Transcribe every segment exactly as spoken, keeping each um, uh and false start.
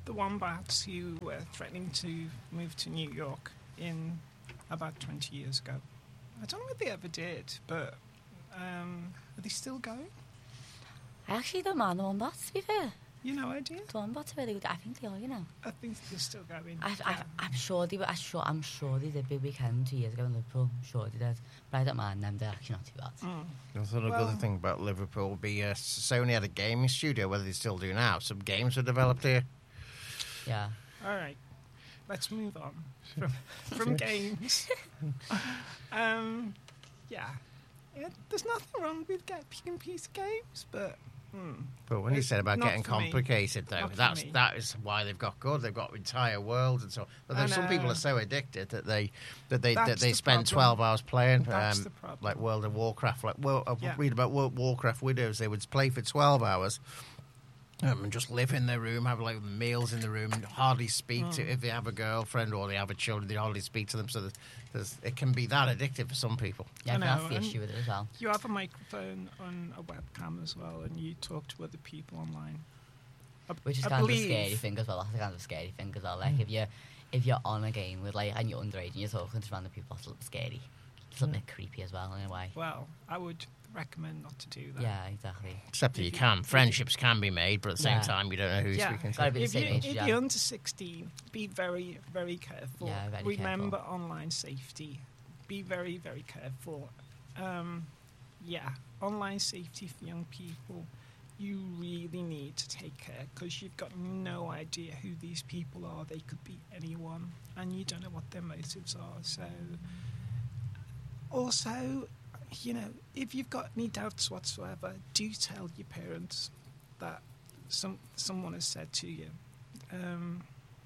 the Wombats who were threatening to move to New York in about twenty years ago. I don't know what they ever did, but um, are they still going? I actually don't mind the Wombats, to be fair. You no idea? The Wombats are really good. I think they are, you know. I think they're still going. I, I, yeah. I'm sure they were. I'm sure, I'm sure they did Big Weekend two years ago in Liverpool. I'm sure they did. But I don't mind them. They're actually not too bad. Mm. I thought a Well- good thing about Liverpool would be uh, Sony had a gaming studio, whether they still do now. Some games were developed here. Yeah. All right, let's move on from, from games. um, yeah. yeah, there's nothing wrong with get picking piece games, but hmm, But when you It's said about not getting for me. complicated, though, Not for that's me. that is why they've got good. They've got entire worlds and so on. But I there's some people know. are so addicted that they that they That's that they the spend problem. twelve hours playing, That's um, the problem. like World of Warcraft. Like, well, I Yeah. read about World Warcraft widows. They would play for twelve hours. Um, and just live in their room, have like meals in the room, and hardly speak to Mm. if they have a girlfriend or they have a children. They hardly speak to them, so there's, there's, it can be that addictive for some people. Yeah, I I think that's know, the and- issue with it as well. you have a microphone on a webcam as well, and you talk to other people online. I, Which is I kind believe, of a scary thing as well. That's kind of a scary thing as well. Like if you if you're on a game with like and you're underage and you're talking to random people, that's a little bit scary. It's a little bit creepy as well in a way. Well, I would recommend not to do that. Yeah, exactly. Except that If you you- can. Friendships can be made, but at the same Yeah. time, you don't know who you're Yeah. speaking to. Gotta be the If, same you, age, if yeah. you're under sixteen, be very, very careful. Yeah, very Remember careful. online safety. Be very, very careful. Um, yeah, online safety for young people. You really need to take care because you've got no idea who these people are. They could be anyone, and you don't know what their motives are. So, also, you know, if you've got any doubts whatsoever, do tell your parents that some someone has said to you. Um,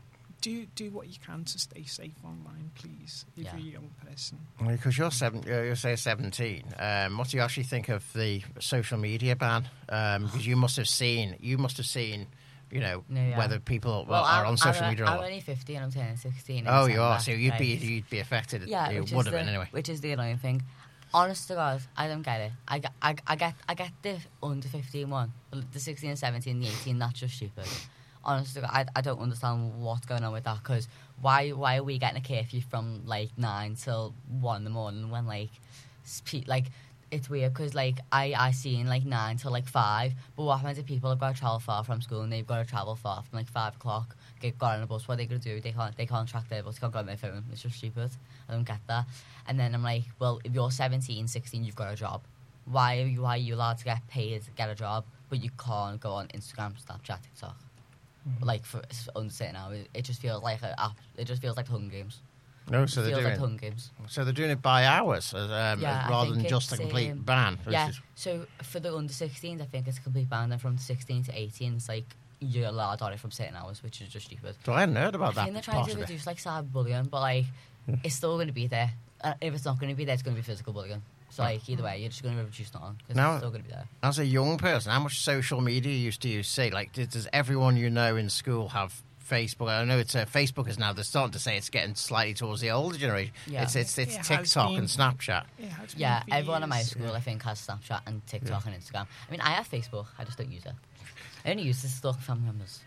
do do what you can to stay safe online, please, if Yeah. you're a young person. Because you're seven, uh, you're say seventeen. Um, what do you actually think of the social media ban? Um, because you must have seen, you must have seen, you know, No, yeah. whether people Well, are I'm, on social I'm, media. I'm or only fifty and I'm turning sixteen. in oh, you are. December, So you'd be right? you'd be affected. Yeah, you which would is have the, been anyway. Which is the annoying thing. Honest to God, I don't get it. I, get- I, I get I get the under fifteen one, but the sixteen and seventeen, the eighteen, that's just stupid. Honest to God, I, I don't understand what's going on with that, because why why are we getting a curfew from like nine till one in the morning when like spe- like it's weird, because like I I seen like nine till like five, but what happens if people have got to travel far from school and they've got to travel far from like five o'clock, get got on a bus? What are they gonna do? They can't they can't track their bus, they can't go on their phone. It's just stupid. I don't get that. And then I'm like, well, if you're seventeen, sixteen, you've got a job. Why are you why are you allowed to get paid to get a job, but you can't go on Instagram, Snapchat, TikTok? Mm-hmm. Like for under certain hours, it just feels like a app. It just feels like Hunger Games. No, so it they're feels doing like Hunger Games. so they're doing it by hours, as, um, Yeah, I rather than think just a it's, complete um, ban. which Yeah. is- So for the under sixteens, I think it's a complete ban. Then from sixteen to eighteen, it's like you're allowed on it from certain hours, which is just stupid. so I hadn't heard about I that think they're trying part to of it. reduce like cyberbullying, but like it's still going to be there. Uh, if it's not going to be there, it's going to be physical bullying. So like either way, you're just going to reduce it on because Now- it's still going to be there. As a young person, how much social media used do you see? Like, does, does everyone you know in school have Facebook? I know it's uh, Facebook is now. They're starting to say it's getting slightly towards the older generation. Yeah. It's it's, it's It has TikTok been. and Snapchat. It has been Yeah, for everyone in my years. school I think has Snapchat and TikTok and Instagram. I mean, I have Facebook, I just don't use it. I only use it to stalk family members.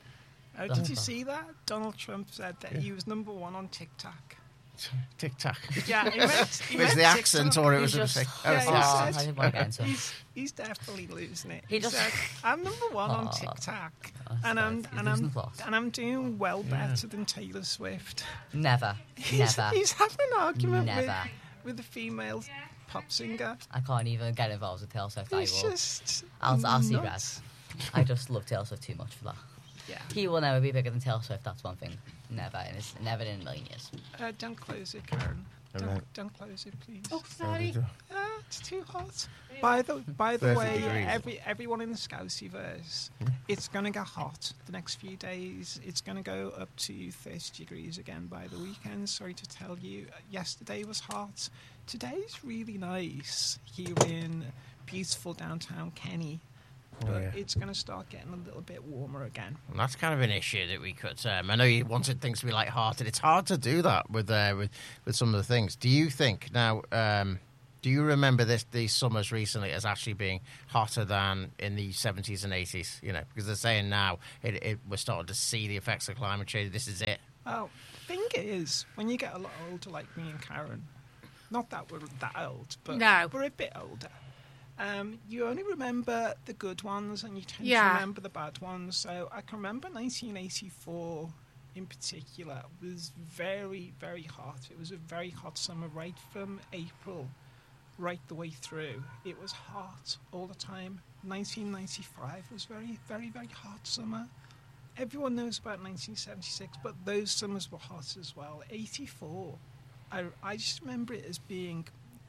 Oh, did you see that? Donald Trump said that he was number one on TikTok. TikTok. Yeah, he meant, he Was meant the accent TikTok. or it He's was a just- mistake? Yeah, Oh, it's he the Oh, accent. I didn't want to get into it. He's, he's definitely losing it. He He just- said, "I'm number one on Oh. TikTok, Oh, and I'm he's and losing I'm the plot. and I'm doing well better than Taylor Swift." Never. He's, Never. he's having an argument with, Never. with a female pop singer. I can't even get involved with Taylor Swift. I He's will. just I'll, I'll see Red. nuts. I just love Taylor Swift too much for that. Yeah. He will never be bigger than Taylor Swift, that's one thing. Never. In his, never in a million years. Uh, don't close it, Karen. All Don't, right. don't close it, please. Oh, sorry. Ah, it's too hot. By the by the thirty way, degrees. every everyone in the Scouseyverse, it's going to get hot the next few days. It's going to go up to thirty degrees again by the weekend. Sorry to tell you, yesterday was hot. Today's really nice here in beautiful downtown Kenny. But Oh, yeah. it's going to start getting a little bit warmer again. And that's kind of an issue that we could. Um, I know you wanted things to be light-hearted. It's hard to do that with uh, with with some of the things. Do you think now? Um, Do you remember this these summers recently as actually being hotter than in the seventies and eighties? You know, because they're saying now it, it we're starting to see the effects of climate change. This is it. Well, the thing is, when you get a lot older, like me and Karen, not that we're that old, but No. we're a bit older. Um, you only remember the good ones, and you tend Yeah. to remember the bad ones. So I can remember nineteen eighty-four in particular was very, very hot. It was a very hot summer, right from April right the way through. It was hot all the time. nineteen ninety-five was very, very, very hot summer. Everyone knows about nineteen seventy-six, but those summers were hot as well. eighty-four, I, I just remember it as being,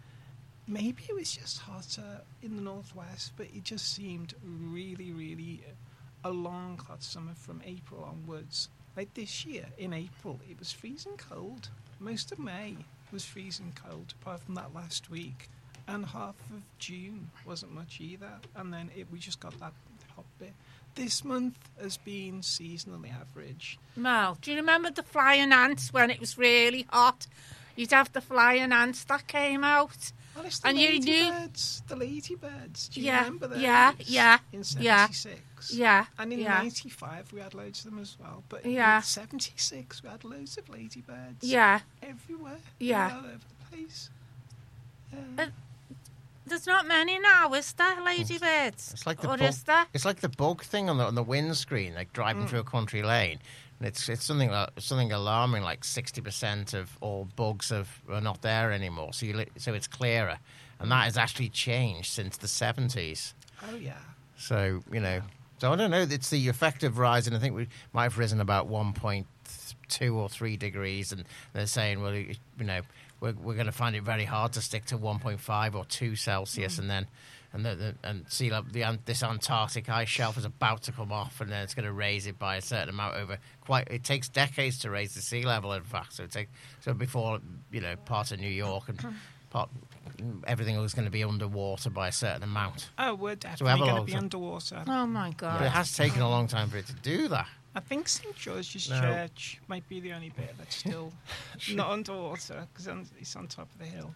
maybe it was just hotter in the northwest, but it just seemed really, really a long hot summer from April onwards. Like this year, in April, it was freezing cold. Most of May was freezing cold, apart from that last week. And half of June wasn't much either. And then it, we just got that hot bit. This month has been seasonally average. Mel, do you remember the flying ants when it was really hot? You'd have the flying ants that came out. Well, it's the And you knew- ladybirds. The ladybirds. Do you Yeah, remember those? yeah, yeah, In yeah. seventy-six. Yeah, And in yeah. ninety-five, we had loads of them as well. But Yeah. in seventy-six, we had loads of ladybirds. Yeah. Everywhere. Yeah. All over the place. Yeah. Uh, There's not many now, is there, ladybirds? It's like the or bug, is there? It's like the bug thing on the on the windscreen, like driving through a country lane. And it's it's something like, something alarming. Like sixty percent of all bugs have, are not there anymore. So you li- so it's clearer, and that has actually changed since the seventies. Oh, yeah. So you know, so I don't know. It's the effective rise, and I think we might have risen about one point two or three degrees, and they're saying, well, you know, we're we're going to find it very hard to stick to one point five or two Celsius, and then and the, the and sea level, the an- this Antarctic ice shelf is about to come off, and then it's going to raise it by a certain amount over quite. It takes decades to raise the sea level, in fact. So it take so before you know part of New York and part everything was going to be underwater by a certain amount. Oh, we're have definitely a going to lot be of- underwater. Oh, my But God. it has taken a long time for it to do that. I think Saint George's No. Church might be the only bit that's still not underwater because it's on top of the hill.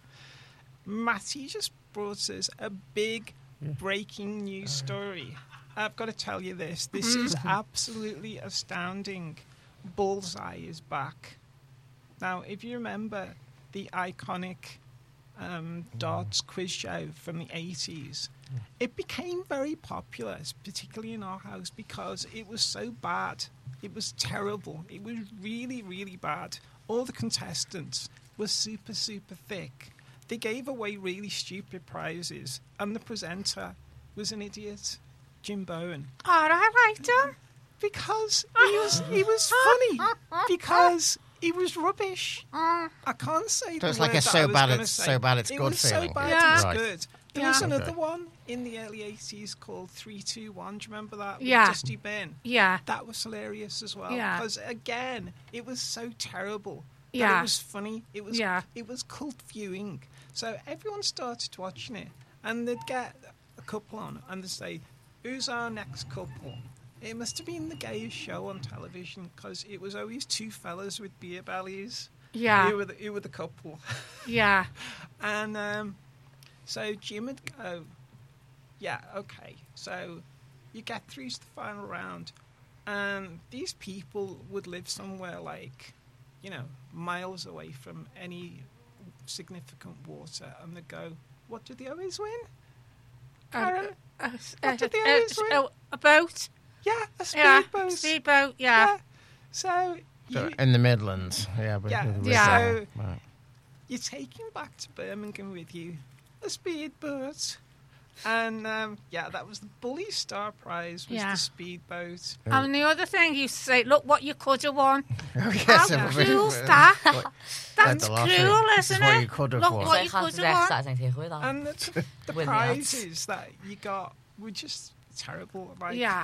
Matty just brought us a big breaking news story. I've got to tell you this. This is absolutely astounding. Bullseye is back. Now, if you remember the iconic um, darts quiz show from the eighties, it became very popular, particularly in our house, because it was so bad. It was terrible. It was really, really bad. All the contestants were super, super thick. They gave away really stupid prizes, and the presenter was an idiot, Jim Bowen, Oh, I liked him. because he was he was funny because he was rubbish. I can't say So the it's like word a that so I was bad gonna it's say. so bad it's it good was feeling. so bad Yeah. it was Right. good. There Yeah. was another Okay. one in the early eighties called three two one. Do you remember that? With Yeah. Dusty Ben. Yeah. That was hilarious as well. Yeah. Because again, it was so terrible. That Yeah. It was funny. It was Yeah. it was cult viewing. So everyone started watching it, and they'd get a couple on, and they'd say, "Who's our next couple?" It must have been the gayest show on television because it was always two fellas with beer bellies. Yeah. Who were the, who were the couple? Yeah. And um, so Jim would go, yeah, okay. So you get through to the final round, and these people would live somewhere like, you know, miles away from any significant water, and they'd go, what did they always win? Karen? Uh, What did they uh, always win? uh, a boat. Yeah, a Yeah. speedboat. Speedboat. Yeah. Yeah. So, So you, in the Midlands, yeah, but Yeah. Yeah. So Right. you're taking back to Birmingham with you a speedboat. And um, yeah, that was the Bully Star Prize, was Yeah. the speedboat. And the other thing you say, look what you could have won. Oh, yes, How it- cruel's that? What- That's the lottery. cruel, This is isn't what it? you could have Look won. what So you gaan could ze have recht won. staat en tegen dat. And the, the Win the odds. prizes that you got were just terrible. Like, Yeah.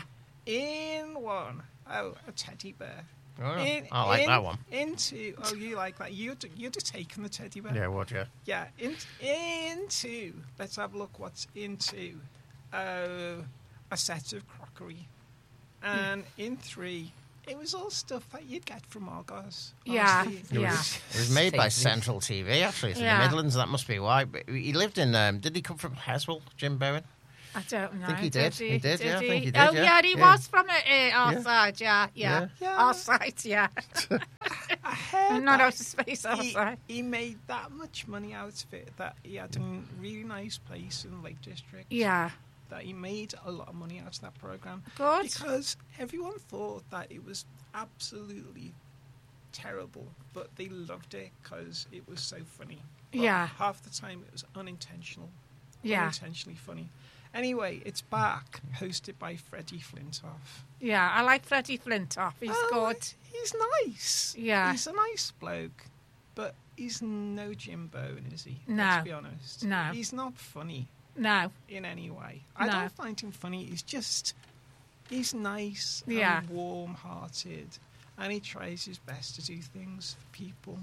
in one, oh, a teddy bear. Oh, In, I like in- that one. Into, oh, you like that. You'd, you'd have taken the teddy bear. Yeah, what, yeah. Yeah, in, into, let's have a look what's into uh, a set of crockery. And in three, It was all stuff that you'd get from Argos. Yeah, honestly. It yeah. was, it was made by Tasty. Central T V, actually. It's in Yeah. the Midlands, that must be why. But he lived in, um, did he come from Heswell, Jim Bowen? I don't know. think he did. He did, yeah, I think he did, Oh, yeah. yeah, he Yeah. was from uh, uh, our Yeah. side, yeah, yeah. Yeah. Yeah. Our side, yeah. I heard Not that out of space, our he, side. he made that much money out of it that he had a really nice place in the Lake District. Yeah, That he made a lot of money out of that program. good. Because everyone thought that it was absolutely terrible, but they loved it because it was so funny. But Yeah. half the time it was unintentional. Yeah, Unintentionally funny. Anyway, it's back, hosted by Freddie Flintoff. yeah, I like Freddie Flintoff. He's Oh, good. He's nice. Yeah. He's a nice bloke, but he's no Jim Bowen, is he? No. Let's be honest. No. He's not funny No, in any way. I No. don't find him funny. He's just, he's nice Yeah. and warm-hearted, and he tries his best to do things for people.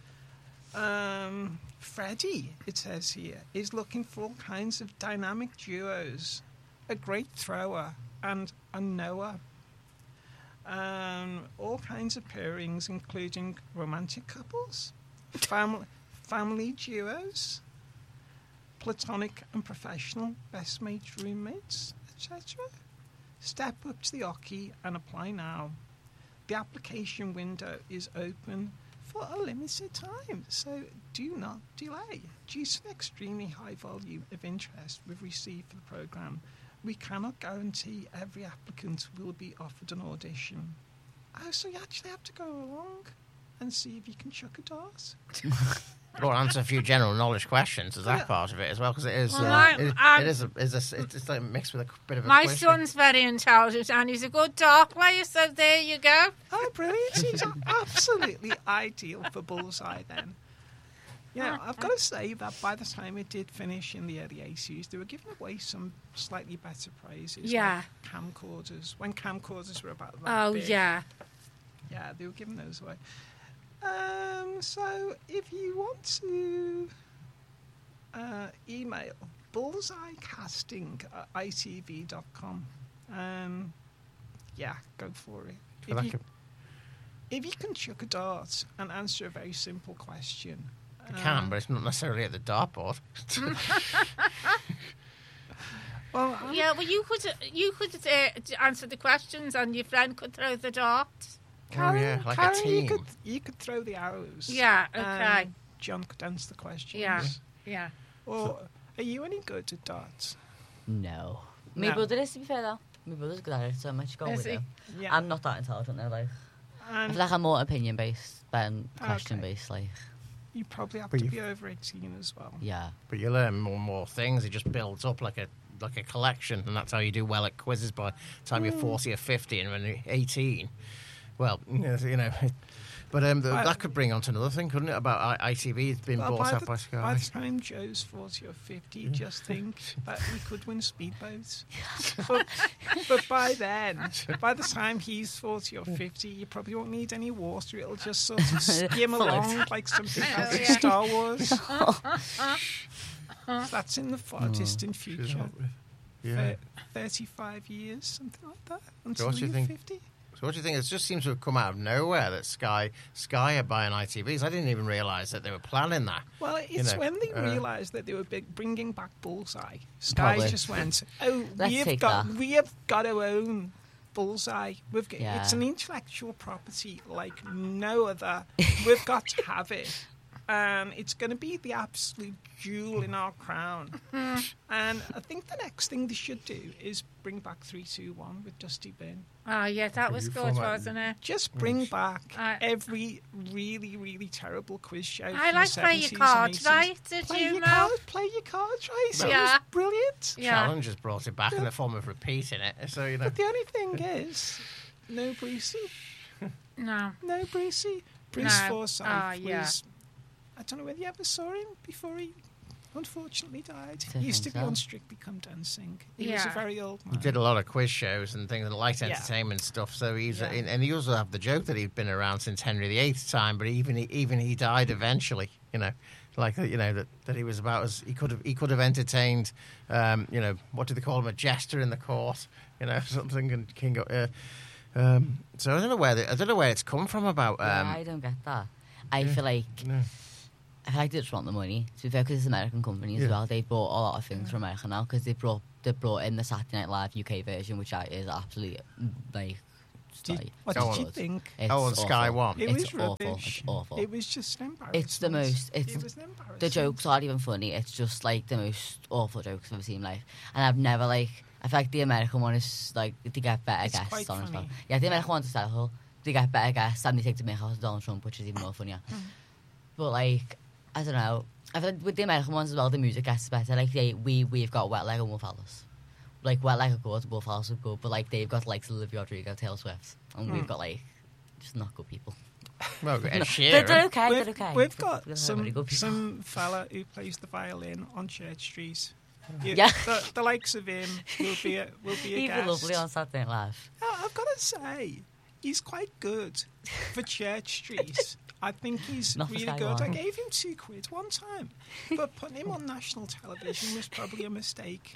Um, Freddie, it says here, is looking for all kinds of dynamic duos, a great thrower, and a knower. Um, all kinds of pairings, including romantic couples, family, family duos, platonic and professional best mates, roommates, et cetera. Step up to the Oki and apply now. The application window is open for a limited time, so do not delay. Due to the extremely high volume of interest we've received for the programme, we cannot guarantee every applicant will be offered an audition. Oh, so you actually have to go along and see if you can chuck a dart? Or answer a few general knowledge questions. Is that Yeah. part of it as well? Because it is. Well, uh, I- it, I'm- it is. A, is a, it's like mixed with a bit of a. my quiz. son's very intelligent and he's a good dart player, so there you go. Oh, brilliant. He's absolutely ideal for Bullseye then. Yeah, I've got to say that by the time it did finish in the early eighties, they were giving away some slightly better prizes. Yeah. Like camcorders. When camcorders were about that Oh, big. yeah. Yeah, they were giving those away. Um, so if you want to uh, email bullseyecasting at I T V dot com, um, yeah, go for it. So If that you, could- if you can chuck a dart and answer a very simple question. You uh, can, but it's not necessarily at the dartboard. Well, I'm- Yeah, well, you could you could uh, answer the questions and your friend could throw the dart. Karen, oh yeah, like Karen, a team. You could, you could throw the arrows. Yeah, okay. and John could answer the questions. Yeah. Yeah. Or are you any good at darts? No. My No. brother is, to be fair, though. My brother's good at it, so much go Is with he? him. Yeah. I'm not that intelligent, though, like. I and feel like I'm more opinion-based than Okay. question-based, like. you probably have But to you- be over eighteen as well. Yeah. But you learn more and more things. It just builds up like a like a collection, and that's how you do well at quizzes. By the time you're forty or fifty, and when you're eighteen, well, you know. But um, the, I- that could bring on to another thing, couldn't it? About I- ITV it's been Well, bought by, out the, by Sky. by the time Joe's forty or fifty, you just think that we could win speedboats. but, but by then, by the time he's forty or fifty, you probably won't need any water. It'll just sort of skim Float. along like something out of yeah. Star Wars. That's in the far distant future. Yeah. Thir- thirty-five years, something like that, until what do you you're think? fifty. So what do you think? It just seems to have come out of nowhere that Sky Sky are buying I T Vs. I didn't even realise that they were planning that. Well, it's know, when they uh, realised that they were big, bringing back Bullseye. Sky Probably. just went, "Oh, Let's we have take got, that." we have got our own Bullseye. We've got, Yeah. It's an intellectual property like no other. We've got to have it, and it's going to be the absolute jewel in our crown." And I think the next thing they should do is bring back three two one with Dusty Bin. Oh, yeah, that was You good, format- wasn't it? Just bring back I- every really, really terrible quiz show. I from like the play seventies your and cards eighties. right, did Play you your know? cards, play your cards right. It Yeah. was brilliant. Yeah. Challenge has brought it back in the form of repeating it. So you know. But the only thing is, no Brucey, No. no Brucey. Bruce No. Forsyth Ah, yeah. was. I don't know whether you ever saw him before he unfortunately died. Don't He used to think be so. on Strictly Come Dancing. He was a Yeah. very old He man. did a lot of quiz shows and things and light Yeah. entertainment stuff. So he's Yeah. and and he also have the joke that he'd been around since Henry the Eighth's time, but even he, even he died eventually. You know, like you know that, that he was about as he could have he could have entertained. Um, you know, what do they call him? A jester in the court. You know, something and King. Uh, Um, so I don't know where the, I don't know where it's come from about. Um, yeah, I don't get that. I feel like no. I feel like they just want the money. To be fair, because it's an American company as Yeah. well. They bought a lot of things from America now because they brought they brought in the Saturday Night Live U K version, which I, is absolutely like. Did, like, what Go did you on. think? It's Oh, on awful. Sky One. It It's was awful. rubbish. It's awful. It was just an embarrassment. It's the most. It's It was an embarrassment. the jokes aren't even funny. It's just like the most awful jokes I've ever seen in life. And I've never like. I feel like the American one is like they get better It's guests quite on as well. funny. Yeah, the American one's hysterical. They get better guests and they take the make out of Donald Trump, which is even more funnier. But like, I don't know. I feel like with the American ones as well, the music gets better. Like they, we we've got Wet Leg and Wolf Alice. Like Wet Leg are good, Wolf Alice are good, but like they've got like Olivia Rodrigo, Taylor Swift, and we've got like just not good people. Well, Ed They're, Sheeran. they're okay. We've, they're okay. we've They're- got they're some really good people. some fella who plays the violin on Church Street. You- Yeah. the, the likes of him will be a, will be a He'd be guest. lovely on Saturday Night Live. Oh, I've got to say, he's quite good for Church Street. I think he's Not for really Sky good. I One. gave him two quid one time, but putting him on national television was probably a mistake.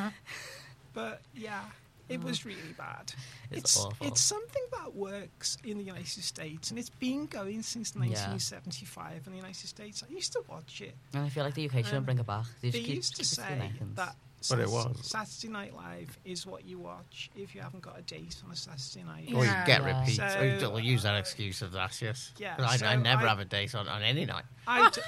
But yeah, it was really bad. It's awful. it's something that works in the United States, and it's been going since Yeah. nineteen seventy-five in the United States. I used to watch it. And I feel like the U K shouldn't Um, bring it back. They, They just keep, used to keep it the say Americans. that But it Sat- was. Saturday Night Live is what you watch if you haven't got a date on a Saturday night. Or you Yeah. get Yeah. repeats. So- or you'll use that excuse of that, yes. Yeah, 'Cause I, so I never I- have a date on, on any night. I, d-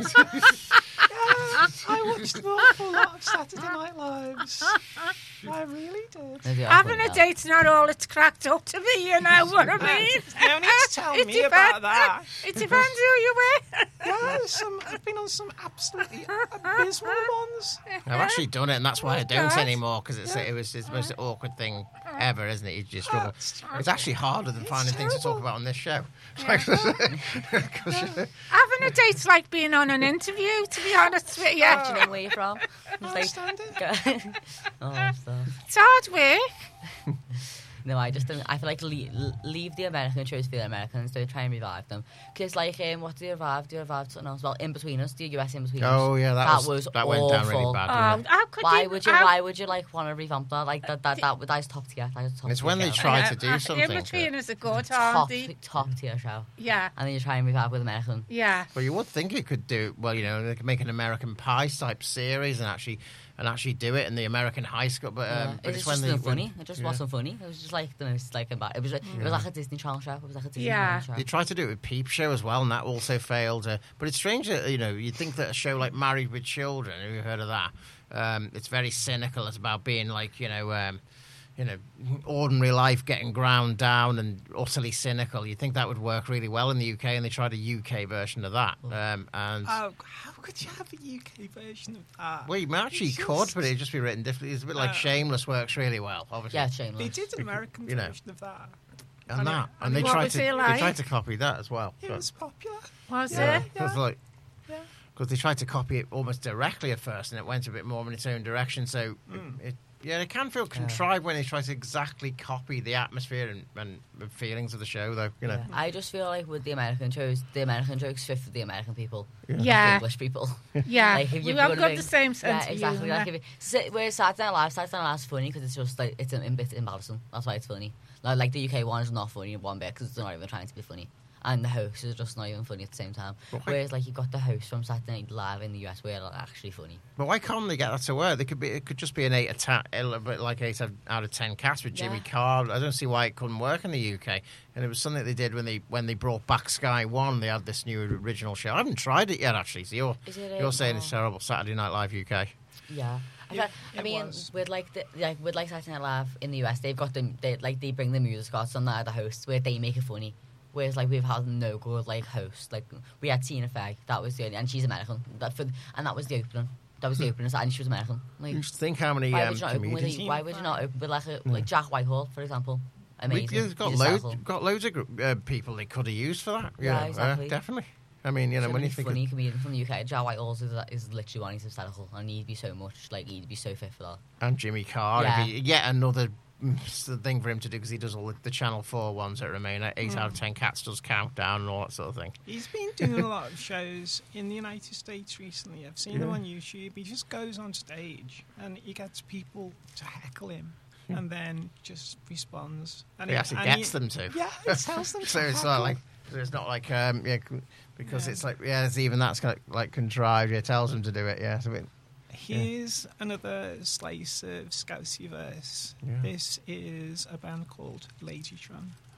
yeah, I watched an awful lot of Saturday Night Lives. I really did. They do Having often, a yeah. date's not all it's cracked up to be, you know what I mean? You don't need to tell It me depends- about that. It depends who you with. Yeah, there's some, I've been on some absolutely abysmal ones. I've actually done it, and that's why I don't God. anymore, because it's, it was it's the most awkward thing ever, isn't it? You just struggle. it's terrible. It's actually harder than It's finding things to talk terrible. about on this show. Having a date's like being on an interview, to be honest with you. Imagining where you're from. It's I like, understand it. go- oh, stuff. It's hard work. No, I just don't. I feel like leave, leave the American shows for the Americans. Don't try and revive them. Because, like, um, what do you revive? Do you revive something else? Well, In Between Us, the U S In Between Us. Oh yeah, that, That was, was that went down really awful. bad. Oh, didn't it? how could Why you? would you? how- Why would you like want to revamp that? Like that? That that, that is top tier. That is top It's tier when they show. try Yeah, to do uh, something. In Between is a good, top Hardy. top tier show, Yeah, and then you try and revive with American. yeah. Well, you would think it could do well. You know, they could make an American Pie type series and actually and actually do it in the American high school. But, um, Yeah. but It it's was when just they funny. when- It just yeah. wasn't funny. It was just like the most like about. It was like, it was like a Disney Channel show. It was like a Disney Yeah. Channel show. They tried to do it with Peep Show as well, and that also failed. Uh, but it's strange that, you know, you'd think that a show like Married with Children, have you heard of that? Um, it's very cynical. It's about being like, you know, um, you know, ordinary life getting ground down and utterly cynical. You'd think that would work really well in the U K, and they tried a U K version of that. Um, and Oh, how could you have a U K version of that? well, you actually It's could, just- but it'd just be written differently. It's a bit like Uh, Shameless works really well, obviously. Yeah, They shameless. did an American You know. version of that. and and that, it- and they and what tried was to it they like? tried to copy that as well. It but- was popular. Was Yeah. it? Because like, Yeah. because they tried to copy it almost directly at first, and it went a bit more in its own direction. So, Mm. it, yeah, it can feel contrived when they try to exactly copy the atmosphere and, and the feelings of the show, though. You know, Yeah. I just feel like with the American shows, the American jokes fit for the American people, not the Yeah, English people. yeah. Like, if We you've have got got a the big- same sense Yeah, of exactly. humour. Like if it, so, whereas Saturday Night Live, Saturday Night Live's funny because it's just like it's a bit embarrassing. That's why it's funny. Like, like the U K one is not funny in one bit because they're not even trying to be funny, and the hosts are just not even funny at the same time. Right. Whereas like you've got the hosts from Saturday Night Live in the U S where they're actually funny. but why can't they get that to work? They could be. It could just be an eight atta- a little bit like eight out of ten cast with Jimmy Yeah. Carr. I don't see why it couldn't work in the U K. And it was something they did when they when they brought back Sky One. They had this new original show. I haven't tried it yet, actually. So you're Is it, you're um, saying it's oh. terrible. Saturday Night Live U K. Yeah. I, It- feel- I it mean, was. with like the like with like Saturday Night Live in the U S, they've got them. They like they bring the music artists on that, the hosts, where they make it funny. Whereas like we've had no good like hosts. Like we had Tina Fey, that was the only, and she's American. That for and that was the opening. That was the opening, and she was American. Like Just think how many why um, would you not open with comedians. a, why would you not open with like a, like Jack Whitehall, for example? We, Amazing. have got He's loads, hysterical. got loads of gr- uh, people they could have used for that. you Yeah, know, uh, exactly. definitely. I mean, you know, So when many you think funny of, comedian from the U K, Jack Whitehall is, is literally one. He's hysterical, and he'd be so much like he'd be so fit for that. and Jimmy Carr, Yeah. it'd be yet another mm, s- thing for him to do because he does all the, the Channel Four ones that remain. Eight Mm. out of ten cats does countdown and all that sort of thing. He's been doing a lot of shows in the United States recently. I've seen him Yeah. on YouTube. He just goes on stage and he gets people to heckle him. and then just responds. And He actually and gets he- them to. Yeah, it tells them So to it's hackle. not like so it's not like um yeah c- because Yeah. it's like yeah it's even that's kind of like contrived. Yeah, tells them to do it. Yeah, so it, Here's another slice of Scousey verse. Yeah. This is a band called Ladytron.